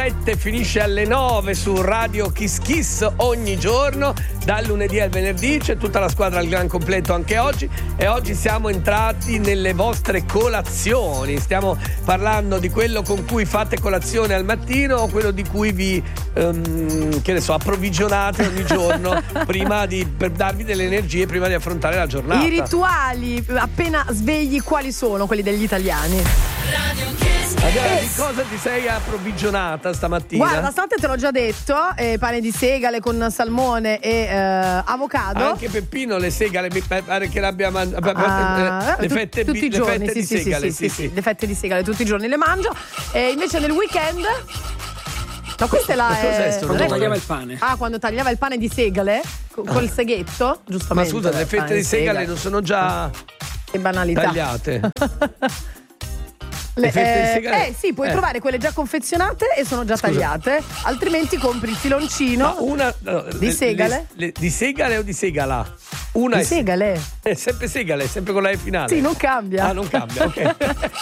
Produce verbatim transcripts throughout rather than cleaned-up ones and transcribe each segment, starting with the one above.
sette, finisce alle nove su Radio Kiss Kiss ogni giorno, dal lunedì al venerdì. C'è tutta la squadra al gran completo anche oggi, e oggi siamo entrati nelle vostre colazioni. Stiamo parlando di quello con cui fate colazione al mattino, o quello di cui vi um, che ne so, approvvigionate ogni giorno prima di, per darvi delle energie prima di affrontare la giornata. I rituali appena svegli quali sono quelli degli italiani? Allora, di cosa ti sei approvvigionata stamattina? Guarda, stanotte te l'ho già detto, eh, pane di segale con salmone e eh, avocado. Anche Peppino le segale mi pare che l'abbia mangiato. Ah, le tu, fette, tutti i le giorni, fette sì, di sì, segale, sì, sì, sì, sì, sì. le fette di segale tutti i giorni le mangio. E invece nel weekend. No, questa è la. Cos'è sto Quando rumore? tagliava il pane. Ah, quando tagliava il pane di segale co- col seghetto, Ma giustamente. scusa, le fette di segale non sono già Che banalità. tagliate? Le, Le fette di eh, segale? eh sì, puoi Eh. trovare quelle già confezionate e sono già Scusa. tagliate, altrimenti compri il filoncino. Ma una no, Di le- segale? le- le- di segale o di segala? Una Di è segale. È sempre segale, è sempre con la E finale. Sì, non cambia. Ah, non cambia, ok.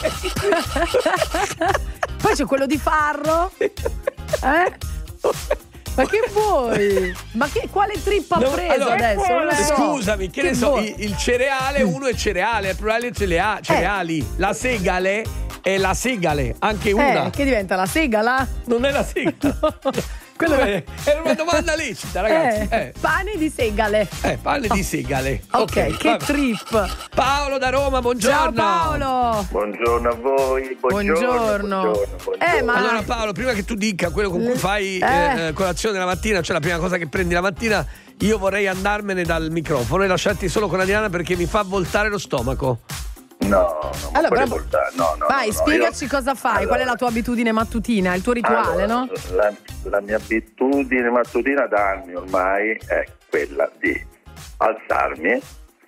Poi c'è quello di farro. Eh? Ma che vuoi? Ma che, quale trip ha No, preso allora, adesso? Non lo so. Scusami, che, ne so, vuoi? il, il cereale, uno è cereale, il plurale è celea- cereali. La segale è la segale, anche una. Eh, che diventa la segala? Non è la segala. Quello è, era una domanda lecita, ragazzi. Eh, Eh, pane di segale. eh, palle di segale. Ok, che vabbè. trip. Paolo da Roma, buongiorno. Ciao Paolo. Buongiorno a voi, buongiorno. Buongiorno. buongiorno, buongiorno. Eh, ma- Allora Paolo, prima che tu dica quello con cui fai Eh. eh, colazione la mattina, cioè la prima cosa che prendi la mattina, io vorrei andarmene dal microfono e lasciarti solo con Adriana perché mi fa voltare lo stomaco. No, non Allora, puoi però- portare. No, no, Vai, no, no, spiegaci io- cosa fai, Allora, qual è la tua abitudine mattutina, il tuo rituale, allora, no? La, la mia abitudine mattutina da anni ormai è quella di alzarmi,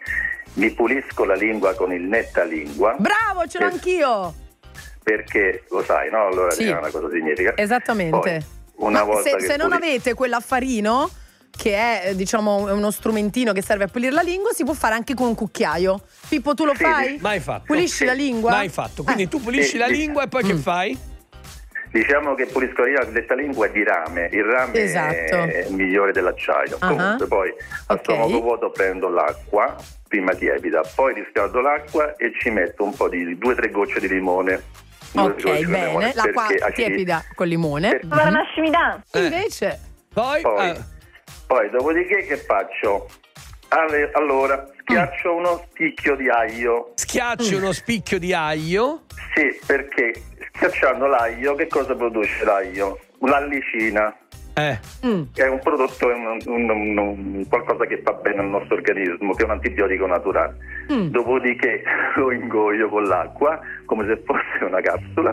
mi pulisco la lingua con il nettalingua. Bravo, ce l'ho Eh. anch'io. Perché lo sai, no? Allora Sì. Diana, cosa significa? Esattamente. Poi, una Ma volta se, che se non puli- avete quell'affarino, che è diciamo uno strumentino che serve a pulire la lingua, si può fare anche con un cucchiaio. Pippo, tu lo Sì, fai? Mai fatto. Pulisci Sì. la lingua? Mai fatto. Quindi Eh. tu pulisci Sì, la sì. lingua e poi che fai? Diciamo che pulisco io la nettalingua è di rame, il rame Esatto. è il migliore dell'acciaio. Ah. Comunque poi a Ok. stomaco vuoto prendo l'acqua, prima tiepida, poi riscaldo l'acqua e ci metto un po' di due o tre gocce di limone. Due o tre gocce Ok, di bene. limone, L'acqua perché acidi- tiepida con limone. Per- Ma nascimi da. Eh. Invece, Poi, Poi, eh, poi dopodiché che faccio? Alle- Allora, schiaccio uno spicchio di aglio. schiacci Mm. uno spicchio di aglio. Sì, perché schiacciando l'aglio, che cosa produce l'aglio? L'allicina. Eh. mm, È un prodotto, è un, un- un- un- qualcosa che fa bene al nostro organismo, che è un antibiotico naturale. Mm. Dopodiché lo ingoio con l'acqua come se fosse una capsula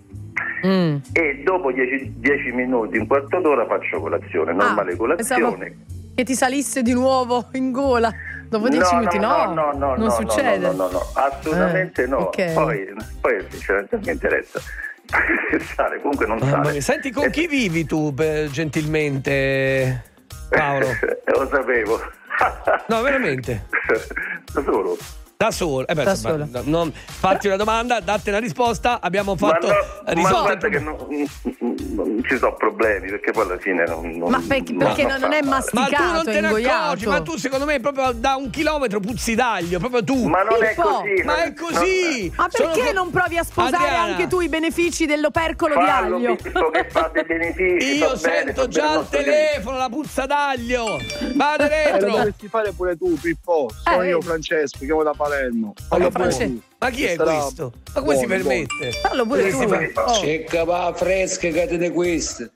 mm. e dopo dieci minuti, un quarto d'ora faccio colazione, normale Ah, colazione. pensavo che ti salisse di nuovo in gola dopo dieci no, minuti, no, no? no, no, non no, succede. No, no, no, no, assolutamente Eh, no. ok. Poi, poi sinceramente non mi interessa. Sale, comunque non Mamma sale. mia. Senti, con E- chi vivi tu, beh, gentilmente, Paolo? Lo sapevo. No, veramente. Da solo. Da solo. Eh beh, Da insomma, solo. non, fatti una domanda, date una risposta. Abbiamo fatto ma, no, ma risolto guarda il che problema. non, non ci sono problemi, perché poi alla fine non, non Ma perché, non- perché non non, fa è male. Ma tu masticato, non te è ne ingoiato. accorgi, ma tu secondo me proprio da un chilometro puzzi d'aglio, proprio tu. Ma non è Pippo, così. Ma non- è così. Ma perché Sono co- non provi a sposare Adriana, anche tu i benefici dell'opercolo di Fallo, aglio? Pippo, che fa dei benefici. Io fa bene, sento fa bene già al al nostro telefono la puzza d'aglio. Vado Eh, lo dentro. dovresti fare pure tu, Pippo. Sono Eh, io, vedi. Francesco, chiamo da Palermo. Allora, Fallo pure France- tu. Ma chi è Sarà questo? Ma come si buono, permette? Fallo pure tu. Dovresti fare- Oh. Cerca va fresca che te ne queste.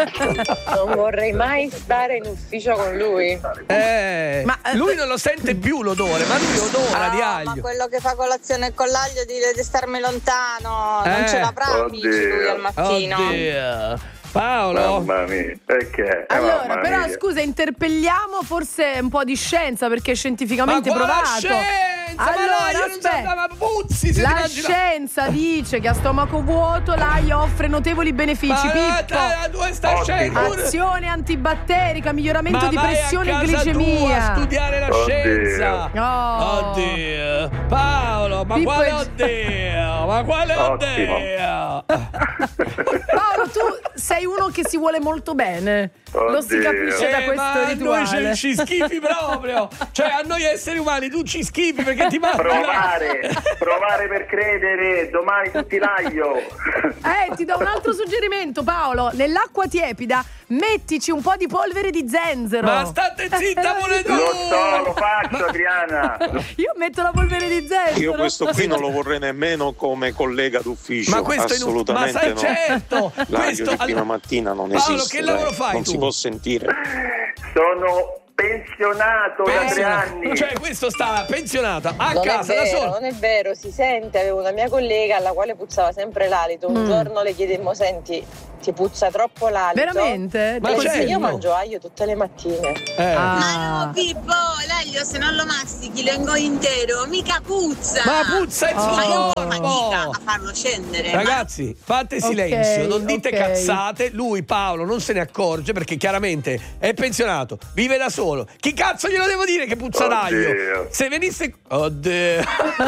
Non vorrei mai stare in ufficio con lui. Eh, Ma, eh, lui non lo sente più l'odore, ma lui odora di Ah, aglio. ma quello che fa colazione con l'aglio dire di starmi lontano. Non Eh. ce l'avrà amici lui al mattino. Oddio. Paolo? Mamma mia, perché? Eh, Allora, mamma però mia. scusa, interpelliamo forse un po' di scienza perché è Ma scientificamente quale provato. scienza? ma Allora, no, io non so, aspetta. ma puzzi, se La ti immagina- scienza dice che a stomaco vuoto l'aglio offre notevoli benefici. Ma Pippo. no, dove sta Ottimo. scendo? Azione antibatterica, miglioramento Ma di vai pressione a e casa tua glicemia. a studiare la Oddio. scienza. Oh. Oddio. Paolo, ma Pippo quale è- oddio? Ma quale Ottimo. oddio? Paolo, tu sei uno che si vuole molto bene. Lo si Oddio. capisce da Eh, questo ma a noi rituale. ci, ci schifi proprio. Cioè, a noi esseri umani tu ci schifi perché ti mandi Provare, provare per credere, domani tutti l'aglio. Eh, ti do un altro suggerimento, Paolo. Nell'acqua tiepida mettici un po' di polvere di zenzero. Ma state zitta pure tu. Lo so, lo faccio, Adriana. Io metto la polvere di zenzero. Io questo qui non lo vorrei nemmeno come collega d'ufficio. Ma questo è inu- assolutamente ma sai, no. certo, L'aglio questo- di prima allora- mattina non Paolo, esiste. che lavoro dai. fai non tu? si può sentire. Sono pensionato da tre Pensionato. anni. Cioè, questo sta pensionato a Non è casa da vero, solo. non è vero, si sente. Avevo una mia collega alla quale puzzava sempre l'alito. Un Mm. giorno le chiedemmo: senti, ti puzza troppo l'alito? Veramente? Ma Ma certo. io mangio aglio tutte le mattine. Eh. Ah. Ma no, Pippo, l'aglio se non lo mastichi, lo ingoi intero, mica puzza. Ma puzza il Oh. Ma suo non corpo. fatica a farlo scendere. Ragazzi, fate Ok, silenzio, non dite ok. cazzate. Lui, Paolo, non se ne accorge perché chiaramente è pensionato, vive da solo. Chi cazzo glielo devo dire che puzza d'aglio? Oddio. Se venisse. Oddio.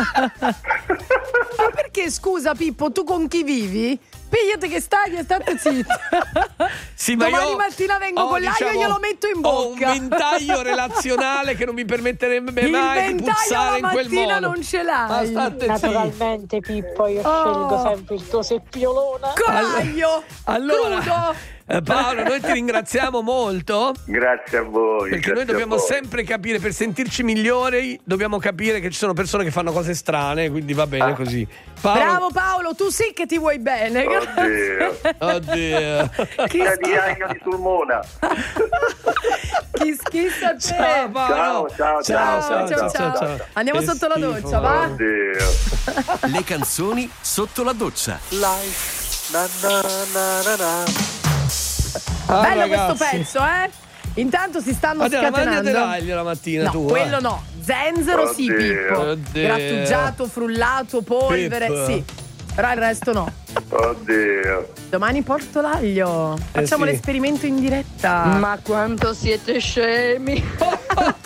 Ma perché, scusa Pippo, tu con chi vivi? Pigliate che stai e state zitto. Sì, ma Domani io mattina vengo ho, con l'aglio e glielo metto in Ho un bocca. ventaglio relazionale che non mi permetterebbe Il mai di ventaglio puzzare la in quel mattina modo. non ce l'hai. Ma state zitti. Naturalmente, Pippo, io Oh. scelgo sempre il tuo seppiolona. Con l'aglio Allora, crudo. eh, Paolo, noi ti ringraziamo molto. Grazie a voi. Perché noi grazie a dobbiamo voi. sempre capire, per sentirci migliori, dobbiamo capire che ci sono persone che fanno cose strane, quindi va bene così. Paolo, Bravo Paolo, tu sì che ti vuoi bene. Oddio. oddio. Chi Via di schifo, aglio di Sulmona. chi schifo a te. Ciao Paolo. Ciao, ciao, Ciao, ciao, ciao. Andiamo Che sotto la schifo. doccia, va? Oddio. Le canzoni sotto la doccia. Ah, Bello ragazzi. questo pezzo, eh? Intanto si stanno Adriana, scatenando. mangiate l'aglio la mattina No, tu. quello eh. no. Zenzero sì, Oddio. Pippo. Oddio. Grattugiato, frullato, polvere, Pippo. sì. Però il resto no. Oddio. Domani porto l'aglio. Facciamo sì. l'esperimento in diretta. Ma quanto siete scemi!